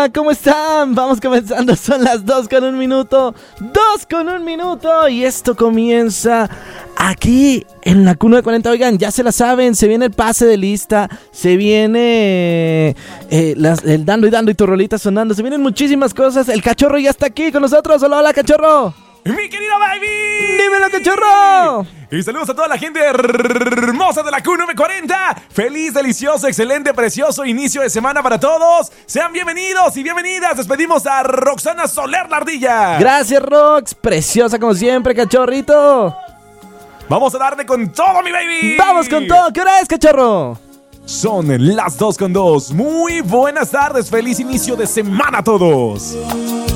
Hola, ¿cómo están? Vamos comenzando, son las 2:01. 2:01 y esto comienza aquí en la Q940. Oigan, ya se la saben, se viene el pase de lista, se viene el dando y tu rolita sonando, se vienen muchísimas cosas. El cachorro ya está aquí con nosotros. Hola, hola, cachorro. ¡Mi querido baby! ¡Dímelo, cachorro! Y saludos a toda la gente hermosa de la Q940. Feliz, delicioso, excelente, precioso inicio de semana para todos. Sean bienvenidos y bienvenidas. Despedimos a Roxana Soler, la ardilla. Gracias, Rox. Preciosa como siempre, cachorrito. Vamos a darle con todo, mi baby. ¡Vamos con todo! ¿Qué hora es, cachorro? Son las 2:02. Muy buenas tardes. Feliz inicio de semana a todos.